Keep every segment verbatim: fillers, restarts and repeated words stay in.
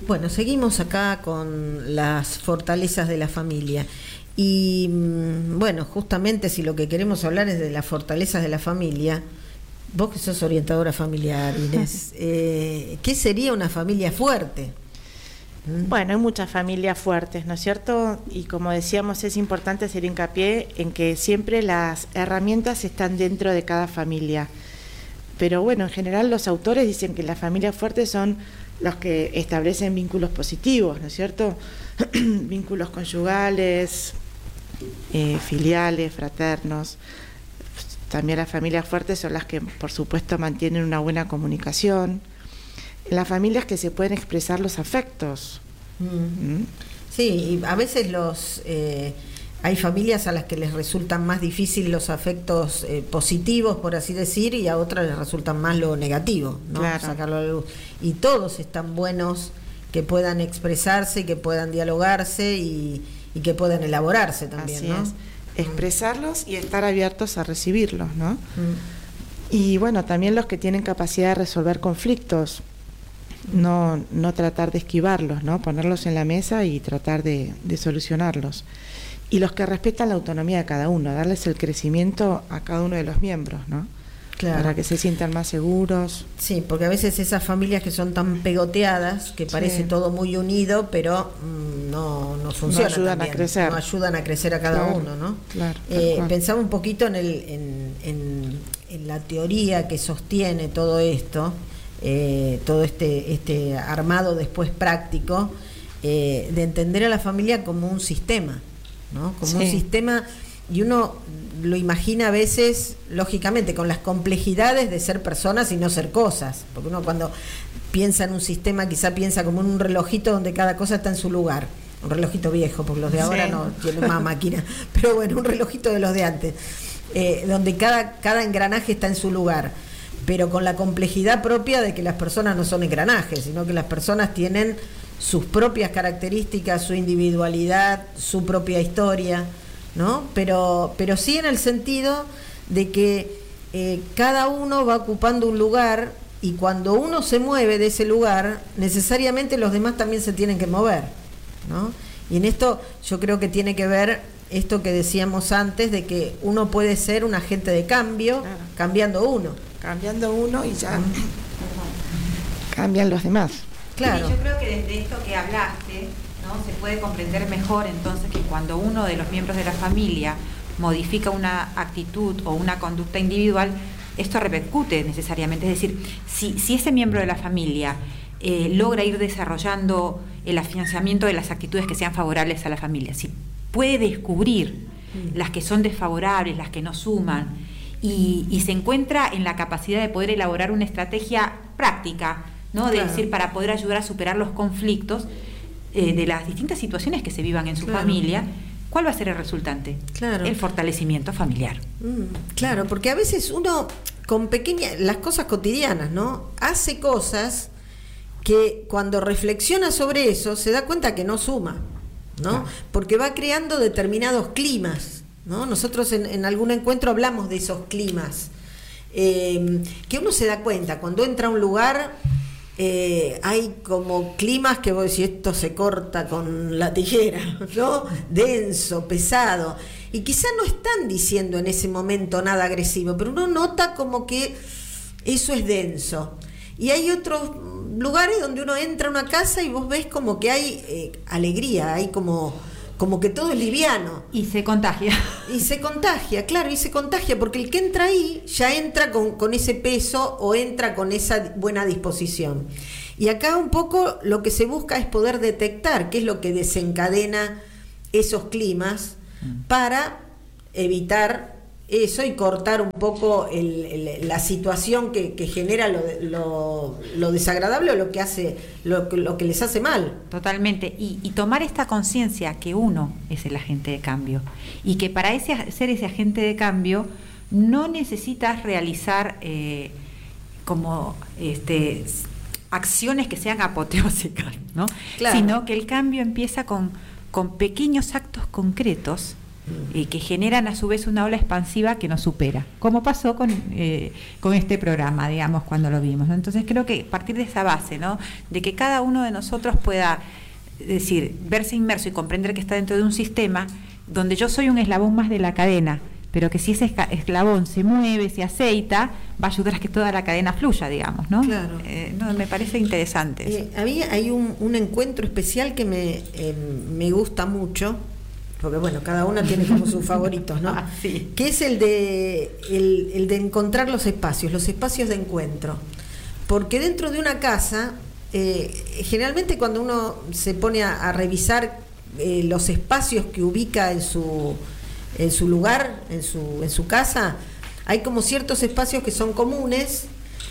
Bueno, seguimos acá con las fortalezas de la familia. Y bueno, justamente si lo que queremos hablar es de las fortalezas de la familia, vos que sos orientadora familiar, Inés, eh, ¿qué sería una familia fuerte? ¿Mm? Bueno, hay muchas familias fuertes, ¿no es cierto? Y como decíamos, es importante hacer hincapié en que siempre las herramientas están dentro de cada familia. Pero bueno, en general los autores dicen que las familias fuertes son los que establecen vínculos positivos, ¿no es cierto? Vínculos conyugales, eh, filiales, fraternos. También las familias fuertes son las que, por supuesto, mantienen una buena comunicación. En las familias que se pueden expresar los afectos. Mm. ¿Mm? Sí, y a veces los eh, hay familias a las que les resultan más difícil los afectos eh, positivos, por así decir, y a otras les resultan más lo negativo, ¿no? Claro. Sacarlo a la luz. Y todos están buenos que puedan expresarse, que puedan dialogarse y, y que puedan elaborarse también, Así ¿no? es. Expresarlos y estar abiertos a recibirlos, ¿no? Mm. Y bueno, también los que tienen capacidad de resolver conflictos, no, no tratar de esquivarlos, ¿no? Ponerlos en la mesa y tratar de, de solucionarlos. Y los que respetan la autonomía de cada uno, darles el crecimiento a cada uno de los miembros, ¿no? Claro. Para que se sientan más seguros. Sí, porque a veces esas familias que son tan pegoteadas, que parece sí. todo muy unido, pero mmm, no, no funciona. No ayudan también. a crecer. No ayudan a crecer a cada claro, uno, ¿no? Claro. Eh, pensaba un poquito en, el, en, en, en la teoría que sostiene todo esto, eh, todo este, este armado después práctico, eh, de entender a la familia como un sistema, ¿no? Como sí. un sistema, y uno lo imagina a veces, lógicamente, con las complejidades de ser personas y no ser cosas, porque uno cuando piensa en un sistema quizá piensa como en un relojito donde cada cosa está en su lugar, un relojito viejo, porque los de ahora sí. no tienen más máquina, pero bueno, un relojito de los de antes, eh, donde cada, cada engranaje está en su lugar, pero con la complejidad propia de que las personas no son engranajes, sino que las personas tienen sus propias características, su individualidad, su propia historia, ¿no? Pero, pero sí en el sentido de que eh, cada uno va ocupando un lugar y cuando uno se mueve de ese lugar, necesariamente los demás también se tienen que mover, ¿no? Y en esto yo creo que tiene que ver esto que decíamos antes de que uno puede ser un agente de cambio, claro. cambiando uno. Cambiando uno y ya cambian los demás. Claro. Sí, yo creo que desde esto que hablaste, ¿no? Se puede comprender mejor entonces que cuando uno de los miembros de la familia modifica una actitud o una conducta individual, esto repercute necesariamente. Es decir, si, si ese miembro de la familia eh, logra ir desarrollando el afianzamiento de las actitudes que sean favorables a la familia, si puede descubrir mm. las que son desfavorables, las que no suman, y, y se encuentra en la capacidad de poder elaborar una estrategia práctica, ¿no? De claro. decir, para poder ayudar a superar los conflictos eh, de las distintas situaciones que se vivan en su claro. familia, ¿cuál va a ser el resultante? Claro. El fortalecimiento familiar. Mm, claro, porque a veces uno, con pequeñas, las cosas cotidianas, ¿no? Hace cosas que cuando reflexiona sobre eso se da cuenta que no suma, ¿no? Claro. Porque va creando determinados climas, ¿no? Nosotros en, en algún encuentro hablamos de esos climas, eh, que uno se da cuenta, cuando entra a un lugar, eh, hay como climas que vos decís, esto se corta con la tijera, ¿no? Denso, pesado, y quizá no están diciendo en ese momento nada agresivo, pero uno nota como que eso es denso. Y hay otros lugares donde uno entra a una casa y vos ves como que hay eh, alegría, hay como... como que todo es liviano. Y se contagia. Y se contagia, claro, y se contagia, porque el que entra ahí ya entra con, con ese peso o entra con esa buena disposición. Y acá un poco lo que se busca es poder detectar qué es lo que desencadena esos climas mm. para evitar eso y cortar un poco el, el, la situación que, que genera lo, lo, lo desagradable o lo que hace lo, lo que les hace mal. Totalmente, y, y tomar esta conciencia que uno es el agente de cambio y que para ese, ser ese agente de cambio no necesitas realizar eh, como este, acciones que sean apoteósicas, ¿no? Claro. Sino que el cambio empieza con, con pequeños actos concretos eh, que generan a su vez una ola expansiva que nos supera, como pasó con, eh, con este programa, digamos, cuando lo vimos, ¿no? Entonces creo que a partir de esa base, ¿no?, de que cada uno de nosotros pueda, es decir, verse inmerso y comprender que está dentro de un sistema donde yo soy un eslabón más de la cadena, pero que si ese eslabón se mueve, se aceita, va a ayudar a que toda la cadena fluya, digamos, ¿no? Claro. Eh, no, me parece interesante. Eh, a mí hay un, un encuentro especial que me, eh, me gusta mucho, porque bueno, cada uno tiene como sus favoritos, ¿no? Ah, sí. Que es el de, el, el de encontrar los espacios, los espacios de encuentro. Porque dentro de una casa, eh, generalmente cuando uno se pone a, a revisar eh, los espacios que ubica en su... en su lugar, en su, en su casa, hay como ciertos espacios que son comunes,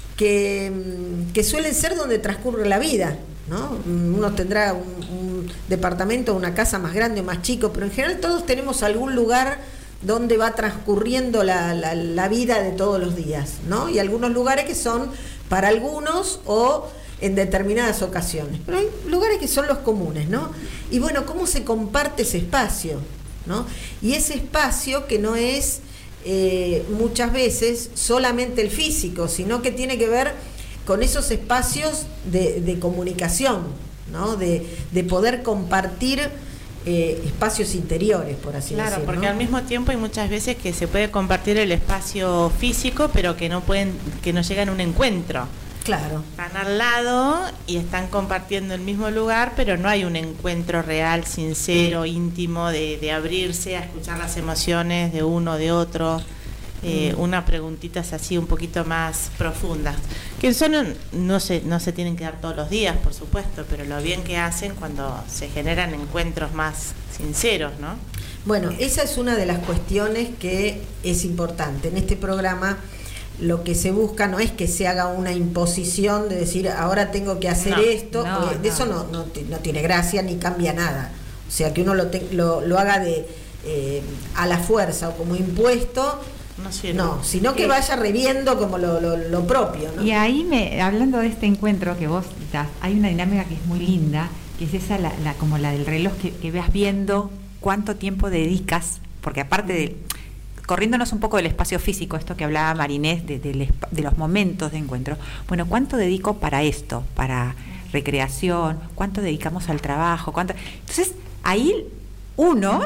que, que suelen ser donde transcurre la vida, ¿no? Uno tendrá un, un departamento, una casa más grande o más chico, pero en general todos tenemos algún lugar donde va transcurriendo la, la, la vida de todos los días, ¿no? Y algunos lugares que son para algunos o en determinadas ocasiones, pero hay lugares que son los comunes, ¿no? Y bueno, ¿cómo se comparte ese espacio?, ¿no? Y ese espacio que no es eh, muchas veces solamente el físico, sino que tiene que ver con esos espacios de, de comunicación, ¿no? De, de poder compartir eh, espacios interiores, por así claro, decirlo. Claro, porque ¿no? al mismo tiempo hay muchas veces que se puede compartir el espacio físico, pero que no pueden, que no llegan a un encuentro. Claro. Están al lado y están compartiendo el mismo lugar, pero no hay un encuentro real, sincero, íntimo, de, de abrirse a escuchar las emociones de uno, de otro. Eh, mm. Unas preguntitas así un poquito más profundas, que son, no se, no se tienen que dar todos los días, por supuesto, pero lo bien que hacen cuando se generan encuentros más sinceros, ¿no? Bueno, esa es una de las cuestiones que es importante. En este programa lo que se busca no es que se haga una imposición de decir ahora tengo que hacer no, esto, no, de no. eso no, no, no tiene gracia ni cambia nada. O sea, que uno lo, te, lo, lo haga de eh, a la fuerza o como impuesto, no, sirve. no sino que vaya reviendo como lo, lo, lo propio, ¿no? Y ahí, me, hablando de este encuentro que vos das, hay una dinámica que es muy linda, que es esa, la, la, como la del reloj, que, que veas viendo cuánto tiempo dedicas, porque aparte de... corriéndonos un poco del espacio físico, esto que hablaba Marinés, de, de, de los momentos de encuentro, bueno, ¿cuánto dedico para esto? Para recreación, ¿cuánto dedicamos al trabajo? ¿Cuánto? Entonces, ahí uno,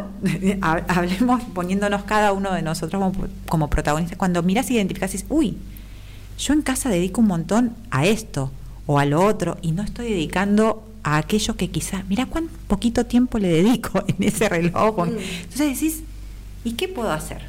hablemos poniéndonos cada uno de nosotros como, como protagonistas, cuando miras y identificas, dices, uy, yo en casa dedico un montón a esto o a lo otro y no estoy dedicando a aquello que quizás, mira cuán poquito tiempo le dedico en ese reloj. Mm. Entonces decís, ¿y qué puedo hacer?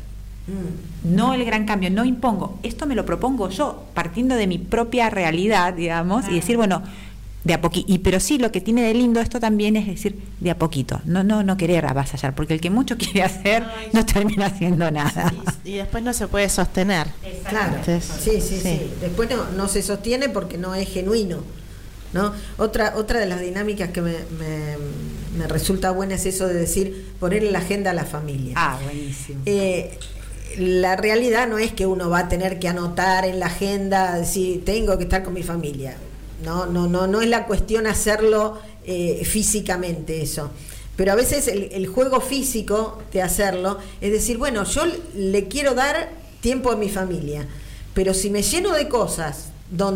Mm. No el gran cambio, no impongo, esto me lo propongo yo, partiendo de mi propia realidad, digamos, ah. y decir, bueno, de a poquito, y pero sí lo que tiene de lindo esto también es decir, de a poquito, no no no querer avasallar, porque el que mucho quiere hacer Ay, no termina haciendo nada. Y, y después no se puede sostener. Claro, Entonces, sí, sí, sí, sí. Después no, no se sostiene porque no es genuino, ¿no? Otra, otra de las dinámicas que me, me, me resulta buena es eso de decir, poner en la agenda a la familia. Ah, buenísimo. Eh, la realidad no es que uno va a tener que anotar en la agenda, decir, tengo que estar con mi familia. No, no, no, no es la cuestión hacerlo eh, físicamente eso. Pero a veces el, el juego físico de hacerlo es decir, bueno, yo le quiero dar tiempo a mi familia, pero si me lleno de cosas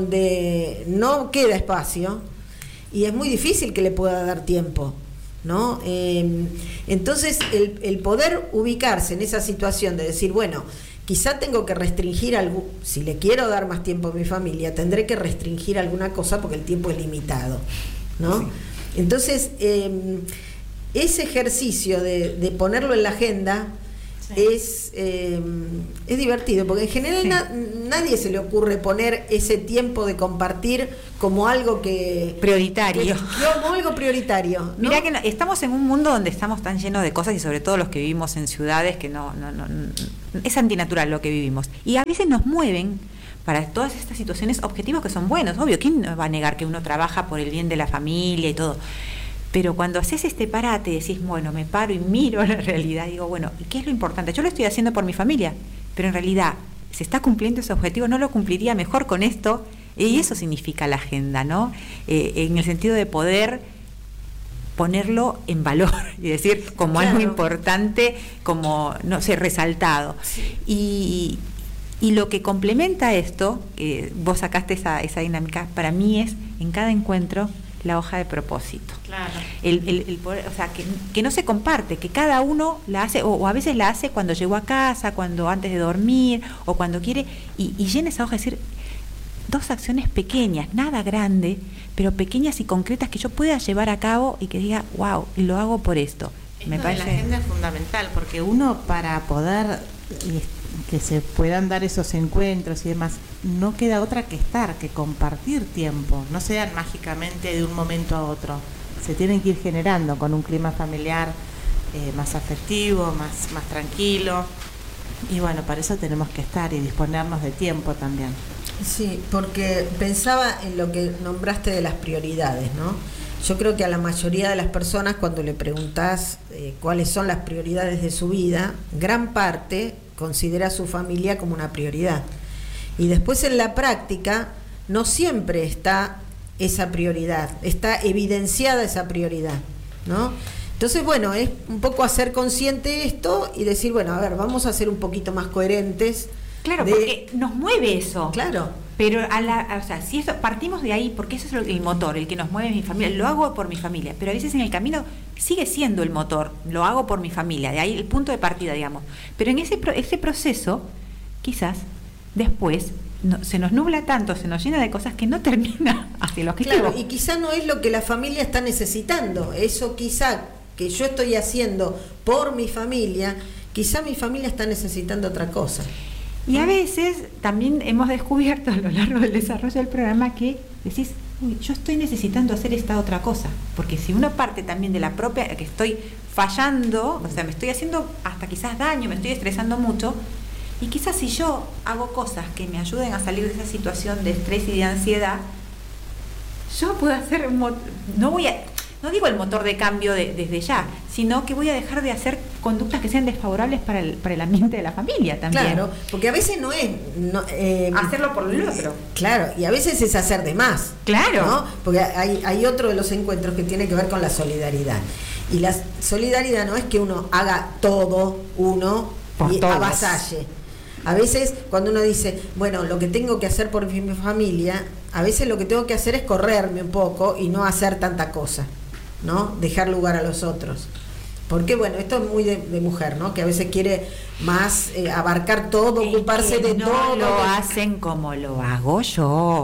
donde no queda espacio, y es muy difícil que le pueda dar tiempo, ¿no? Eh, entonces el, el poder ubicarse en esa situación de decir, bueno, quizá tengo que restringir algo, si le quiero dar más tiempo a mi familia, tendré que restringir alguna cosa porque el tiempo es limitado, ¿no? Sí. Entonces, eh, ese ejercicio de, de ponerlo en la agenda sí. es, eh, es divertido, porque en general sí. na, nadie se le ocurre poner ese tiempo de compartir como algo que... Prioritario. Que, como algo prioritario, ¿no? Mirá que no, estamos en un mundo donde estamos tan llenos de cosas y sobre todo los que vivimos en ciudades que no... no, no, no es antinatural lo que vivimos. Y a veces nos mueven para todas estas situaciones objetivos que son buenos. Obvio, ¿quién va a negar que uno trabaja por el bien de la familia y todo? Pero cuando haces este parate, decís, bueno, me paro y miro la realidad, digo, bueno, ¿y qué es lo importante? Yo lo estoy haciendo por mi familia, pero en realidad, ¿se está cumpliendo ese objetivo? ¿No lo cumpliría mejor con esto? Y eso significa la agenda, ¿no? Eh, en el sentido de poder ponerlo en valor y decir como claro. algo importante, como, no sé, resaltado. Sí. Y, y lo que complementa esto, que vos sacaste esa, esa dinámica, para mí es en cada encuentro la hoja de propósito. Claro. El, el, el poder, o sea, que, que no se comparte, que cada uno la hace, o, o a veces la hace cuando llegó a casa, cuando antes de dormir, o cuando quiere, y, y llena esa hoja, es decir, dos acciones pequeñas, nada grande, pero pequeñas y concretas que yo pueda llevar a cabo y que diga, wow, lo hago por esto. Esto Me parece. de la agenda es fundamental, porque uno, para poder eh, que se puedan dar esos encuentros y demás, no queda otra que estar, que compartir tiempo, no se dan mágicamente de un momento a otro, se tienen que ir generando con un clima familiar eh, más afectivo, más, más tranquilo, y bueno, para eso tenemos que estar y disponernos de tiempo también. Sí, porque pensaba en lo que nombraste de las prioridades, ¿no? Yo creo que a la mayoría de las personas, cuando le preguntás eh, cuáles son las prioridades de su vida, gran parte considera a su familia como una prioridad. Y después en la práctica no siempre está esa prioridad, está evidenciada esa prioridad, ¿no? Entonces, bueno, es un poco hacer consciente esto y decir, bueno, a ver, vamos a ser un poquito más coherentes. Claro, de... porque nos mueve eso. Claro. Pero a la, a, o sea, si eso partimos de ahí, porque eso es el motor, el que nos mueve mi familia, lo hago por mi familia, pero a veces en el camino sigue siendo el motor, lo hago por mi familia, de ahí el punto de partida, digamos. Pero en ese, ese proceso, quizás después no, se nos nubla tanto, se nos llena de cosas que no termina hacia el objetivo. Claro, y quizá no es lo que la familia está necesitando, eso quizá que yo estoy haciendo por mi familia, quizá mi familia está necesitando otra cosa. Y a veces también hemos descubierto a lo largo del desarrollo del programa que decís, uy, yo estoy necesitando hacer esta otra cosa, porque si uno parte también de la propia, que estoy fallando, o sea, me estoy haciendo hasta quizás daño, me estoy estresando mucho, y quizás si yo hago cosas que me ayuden a salir de esa situación de estrés y de ansiedad, yo puedo hacer, no voy a... No digo el motor de cambio de, desde ya, sino que voy a dejar de hacer conductas que sean desfavorables para el, para el ambiente de la familia también. Claro, porque a veces no es... No, eh, hacerlo por el otro. Claro, y a veces es hacer de más. Claro. ¿No? Porque hay, hay otro de los encuentros que tiene que ver con la solidaridad. Y la solidaridad no es que uno haga todo uno por y todos. avasalle. A veces cuando uno dice, bueno, lo que tengo que hacer por mi familia, a veces lo que tengo que hacer es correrme un poco y no hacer tanta cosa, ¿no? Dejar lugar a los otros. Porque bueno, esto es muy de, de mujer, ¿no? Que a veces quiere más eh, abarcar todo, es ocuparse de no todo. Lo hacen como lo hago yo.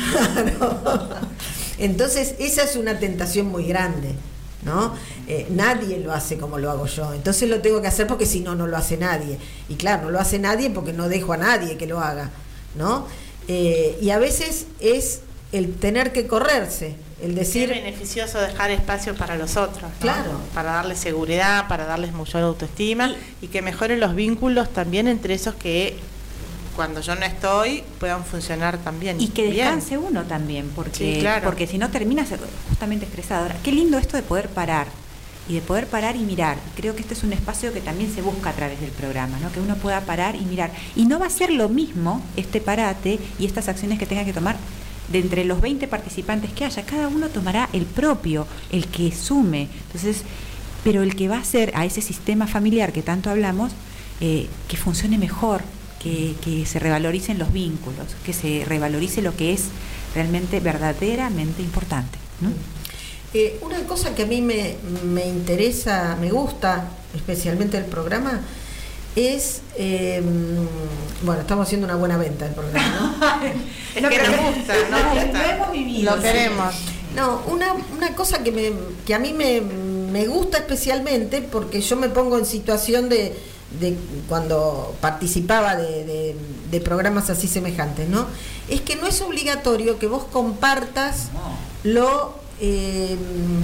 Claro. Entonces, esa es una tentación muy grande, ¿no? Eh, nadie lo hace como lo hago yo. Entonces lo tengo que hacer porque si no, no lo hace nadie. Y claro, no lo hace nadie porque no dejo a nadie que lo haga, ¿no? Eh, y a veces es el tener que correrse. El decir, es beneficioso dejar espacio para los otros, ¿no? Claro. Para darles seguridad, para darles mayor autoestima y, y que mejoren los vínculos también entre esos que cuando yo no estoy puedan funcionar también. Y que descanse bien. uno también, porque, sí, claro. porque si no terminas justamente estresado. Ahora, qué lindo esto de poder parar y de poder parar y mirar. Creo que este es un espacio que también se busca a través del programa, ¿no? Que uno pueda parar y mirar. Y no va a ser lo mismo este parate y estas acciones que tenga que tomar de entre los veinte participantes que haya, cada uno tomará el propio, el que sume. Entonces, pero el que va a hacer a ese sistema familiar que tanto hablamos, eh, que funcione mejor, que, que se revaloricen los vínculos, que se revalorice lo que es realmente verdaderamente importante, ¿no? Eh, una cosa que a mí me, me interesa, me gusta especialmente el programa, es, eh, bueno, estamos haciendo una buena venta del programa, ¿no? Es lo que nos gusta, nos gusta. Lo hemos vivido. Lo queremos. No, una, una cosa que, me, que a mí me, me gusta especialmente, porque yo me pongo en situación de, de cuando participaba de, de, de programas así semejantes, ¿no? Es que no es obligatorio que vos compartas lo, eh,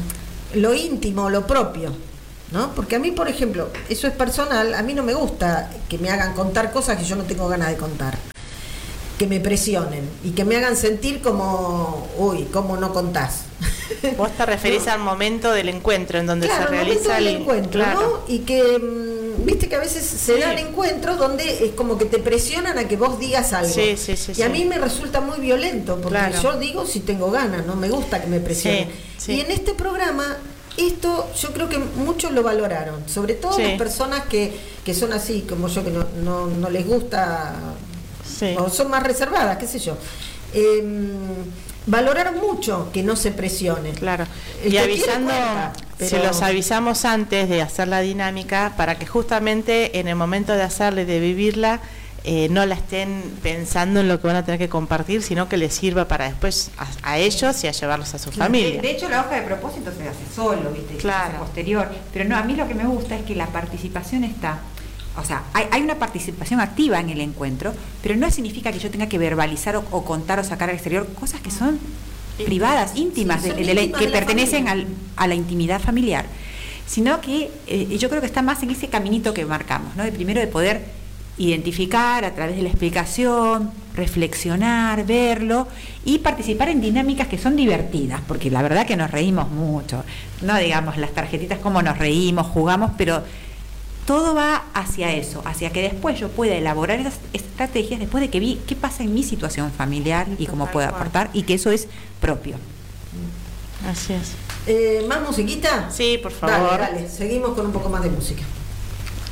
lo íntimo, lo propio, ¿no? Porque a mí, por ejemplo, eso es personal, a mí no me gusta que me hagan contar cosas que yo no tengo ganas de contar, que me presionen y que me hagan sentir como, uy, ¿cómo no contás? Vos te referís, ¿no?, al momento del encuentro en donde claro, se realiza el el encuentro, claro. ¿no? Y que, viste que a veces se sí. dan encuentros donde es como que te presionan a que vos digas algo. Sí, sí, sí, y sí. a mí me resulta muy violento, porque claro. yo digo si tengo ganas, no me gusta que me presionen. Sí, sí. Y en este programa esto yo creo que muchos lo valoraron, sobre todo Sí. las personas que, que son así, como yo, que no, no, no les gusta, Sí. o son más reservadas, qué sé yo. Eh, valoraron mucho que no se presione. Claro, El y que avisando, quiere cuenta, si pero- los avisamos antes de hacer la dinámica, para que justamente en el momento de hacerla y de vivirla, eh, no la estén pensando en lo que van a tener que compartir, sino que les sirva para después a, a ellos y a llevarlos a su De, familia. de hecho, la hoja de propósito se hace solo, ¿viste? Claro. Se hace posterior. Pero no, a mí lo que me gusta es que la participación está. O sea, hay, hay una participación activa en el encuentro, pero no significa que yo tenga que verbalizar o, o contar o sacar al exterior cosas que son privadas, íntimas, Sí, son de- de la- íntimas que de la pertenecen al- familia. a la intimidad familiar. Sino que eh, yo creo que está más en ese caminito que marcamos, ¿no? De primero de poder identificar a través de la explicación, reflexionar, verlo y participar en dinámicas que son divertidas, porque la verdad que nos reímos mucho, no digamos las tarjetitas como nos reímos, jugamos, pero todo va hacia eso, hacia que después yo pueda elaborar esas estrategias después de que vi qué pasa en mi situación familiar y cómo puedo aportar y que eso es propio. Así es. Eh, ¿Más musiquita? Sí, por favor. Dale, dale, seguimos con un poco más de música.